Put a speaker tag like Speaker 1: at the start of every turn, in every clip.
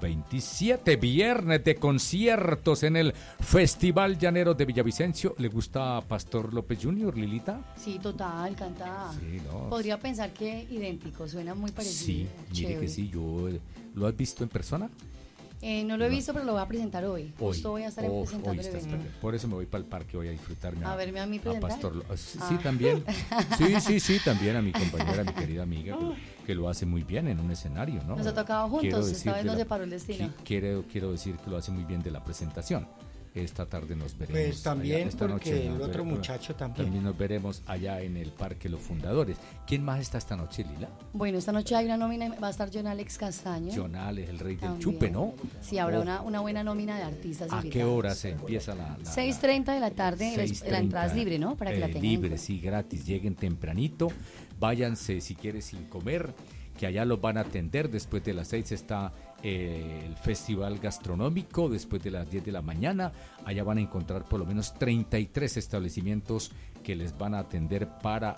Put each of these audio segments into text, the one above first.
Speaker 1: 27, viernes de conciertos en el Festival Llanero de Villavicencio. ¿Le gusta Pastor López Jr., Lilita?
Speaker 2: Sí, total, canta.
Speaker 1: Sí, no.
Speaker 2: Podría pensar que idéntico, suena muy parecido.
Speaker 1: Sí, mire que sí, ¿lo has visto en persona?
Speaker 2: No lo he visto, pero lo voy a presentar hoy. Justo voy a estar presentando el evento.
Speaker 1: Por eso me voy para el parque, voy a disfrutarme
Speaker 2: a verme a mí presentar.
Speaker 1: Pastor. Sí, también. Sí, también a mi compañera, mi querida amiga, que lo hace muy bien en un escenario, ¿no?
Speaker 2: Nos ha tocado juntos, esta vez nos separó el destino.
Speaker 1: Quiero decir que lo hace muy bien de la presentación. Esta tarde nos veremos.
Speaker 3: Pues también,
Speaker 1: allá, esta
Speaker 3: porque
Speaker 1: noche
Speaker 3: el otro muchacho también.
Speaker 1: También nos veremos allá en el Parque Los Fundadores. ¿Quién más está esta noche, Lila?
Speaker 2: Bueno, esta noche hay una nómina, va a estar John Alex Castaño.
Speaker 1: John Alex, el rey
Speaker 2: también.
Speaker 1: del chupe, ¿no?
Speaker 2: Sí, habrá una buena nómina de artistas
Speaker 1: ¿A
Speaker 2: invitados.
Speaker 1: qué hora se empieza la
Speaker 2: 6:30 de la tarde, la entrada es libre, ¿no? Para que la tengan.
Speaker 1: Libre, sí, gratis. Lleguen tempranito, váyanse si quieres sin comer, que allá los van a atender. Después de las 6 está el festival gastronómico, después de las 10 de la mañana. Allá van a encontrar por lo menos 33 establecimientos que les van a atender para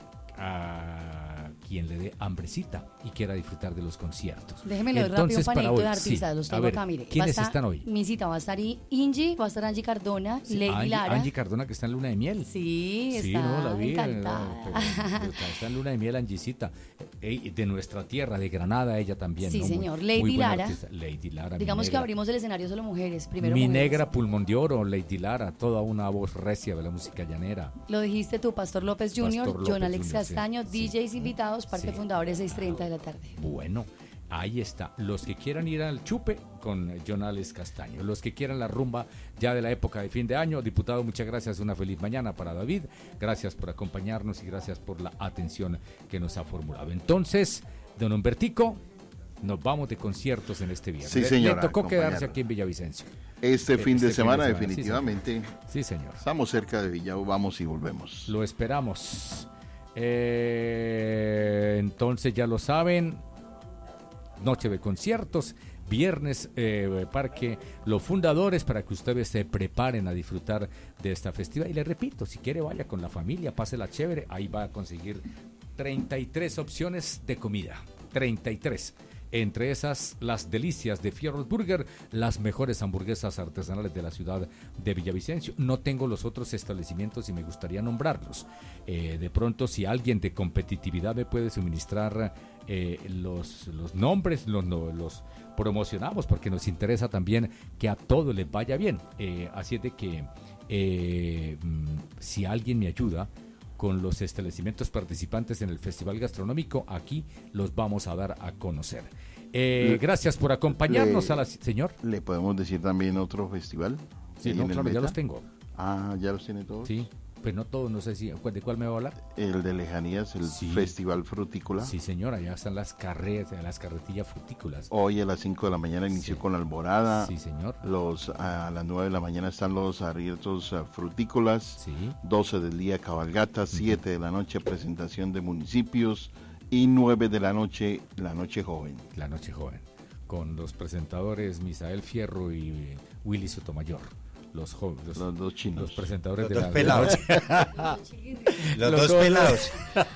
Speaker 1: quien le dé hambrecita y quiera disfrutar de los conciertos.
Speaker 2: Déjeme leer rápido un panelito de artistas, sí, los tengo acá, mire.
Speaker 1: ¿Quiénes están hoy?
Speaker 2: Mi cita va a estar Angie, va a estar Angie Cardona, sí, Lady Lara.
Speaker 1: Angie Cardona, que está en luna de miel.
Speaker 2: Sí,
Speaker 1: está
Speaker 2: no,
Speaker 1: la vi,
Speaker 2: encantada.
Speaker 1: Está en luna de miel, Angiecita. De nuestra tierra, de Granada, ella también.
Speaker 2: Sí,
Speaker 1: ¿no?
Speaker 2: señor. Lady Lara.
Speaker 1: Lady Lara.
Speaker 2: Digamos que abrimos el escenario solo mujeres. Primero
Speaker 1: mi
Speaker 2: mujeres.
Speaker 1: negra pulmón de oro, Lady Lara, toda una voz recia de la música llanera.
Speaker 2: Lo dijiste tú, Pastor López Jr., John Alex Castaño,
Speaker 1: sí,
Speaker 2: DJs invitados, Parque Fundadores, 6:30 de la tarde.
Speaker 1: Bueno, ahí está. Los que quieran ir al chupe con John Alex Castaño. Los que quieran la rumba ya de la época de fin de año. Diputado, muchas gracias. Una feliz mañana para David. Gracias por acompañarnos y gracias por la atención que nos ha formulado. Entonces, don Humbertico, nos vamos de conciertos en este viernes.
Speaker 4: Sí, señora.
Speaker 1: Le tocó quedarse aquí en Villavicencio.
Speaker 4: Este fin de semana, definitivamente.
Speaker 1: Sí, señor.
Speaker 4: Estamos cerca de Villavo, vamos y volvemos.
Speaker 1: Lo esperamos. Entonces ya lo saben, noche de conciertos, viernes Parque Los Fundadores, para que ustedes se preparen a disfrutar de esta festividad. Y les repito, si quiere vaya con la familia, pásela chévere, ahí va a conseguir 33 opciones de comida, 33. Entre esas, las delicias de Fierro's Burger, las mejores hamburguesas artesanales de la ciudad de Villavicencio. No tengo los otros establecimientos y me gustaría nombrarlos. De pronto, si alguien de competitividad me puede suministrar los nombres, los promocionamos, porque nos interesa también que a todos les vaya bien. Así es de que si alguien me ayuda con los establecimientos participantes en el Festival Gastronómico, aquí los vamos a dar a conocer. Gracias por acompañarnos señor.
Speaker 4: ¿Le podemos decir también otro festival?
Speaker 1: Sí, no, claro, ya los tengo.
Speaker 4: Ah, ¿ya los tiene todos?
Speaker 1: Sí, pues no todos, no sé si, ¿de cuál me va a hablar?
Speaker 4: El de Lejanías, el Festival Frutícola.
Speaker 1: Sí, señora, ya están las carretillas frutícolas.
Speaker 4: Hoy a las 5 de la mañana inició con la alborada.
Speaker 1: Sí, señor.
Speaker 4: A las 9 de la mañana están los arrieros frutícolas.
Speaker 1: Sí.
Speaker 4: 12 del día cabalgata, 7 de la noche presentación de municipios y 9 de la noche joven.
Speaker 1: La noche joven, con los presentadores Misael Fierro y Willy Sotomayor. Los
Speaker 4: dos chinos.
Speaker 1: Los presentadores
Speaker 3: los dos pelados. Los dos pelados.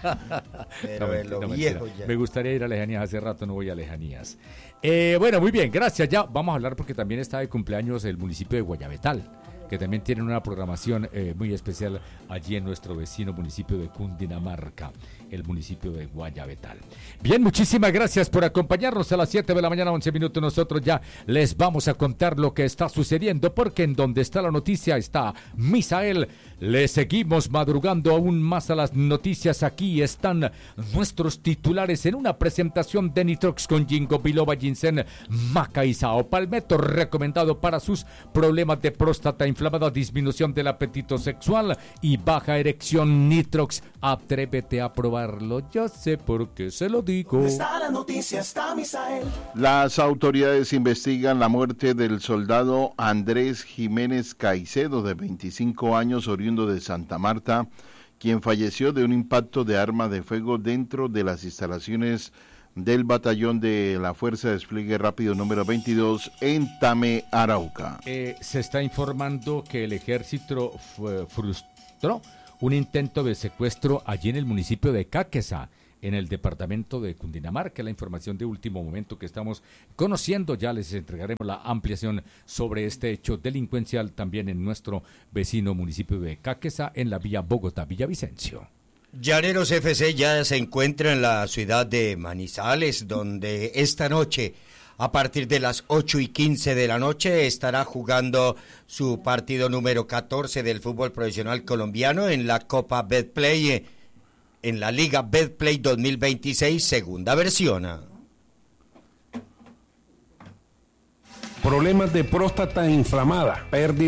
Speaker 3: Pero viejo ya.
Speaker 1: Me gustaría ir a Lejanías, hace rato no voy a Lejanías. Bueno, muy bien, gracias. Ya vamos a hablar porque también está de cumpleaños el municipio de Guayabetal, que también tienen una programación muy especial allí en nuestro vecino municipio de Cundinamarca, el municipio de Guayabetal. Bien, muchísimas gracias por acompañarnos a las 7 de la mañana, 11 minutos. Nosotros ya les vamos a contar lo que está sucediendo, porque en donde está la noticia está Misael. Le seguimos madrugando aún más a las noticias. Aquí están nuestros titulares en una presentación de Nitrox con Ginkgo biloba, ginseng, maca y sao palmetto, recomendado para sus problemas de próstata inflamada, disminución del apetito sexual y baja erección. Nitrox, atrévete a probarlo, yo sé por qué se lo digo.
Speaker 5: Está la noticia, está Misael.
Speaker 4: Las autoridades investigan la muerte del soldado Andrés Jiménez Caicedo, de 25 años, oriundo de Santa Marta, quien falleció de un impacto de arma de fuego dentro de las instalaciones del batallón de la Fuerza de Despliegue Rápido número 22 en Tame, Arauca.
Speaker 1: Se está informando que el ejército frustró un intento de secuestro allí en el municipio de Cáqueza, en el departamento de Cundinamarca. La información de último momento que estamos conociendo, ya les entregaremos la ampliación sobre este hecho delincuencial también en nuestro vecino municipio de Caquesa, en la vía Bogotá-Villavicencio.
Speaker 3: Llaneros FC ya se encuentra en la ciudad de Manizales, donde esta noche, a partir de las 8:15 de la noche, estará jugando su partido número 14 del fútbol profesional colombiano en la Copa Betplay, en la Liga Betplay 2026, segunda versión.
Speaker 6: Problemas de próstata inflamada, pérdida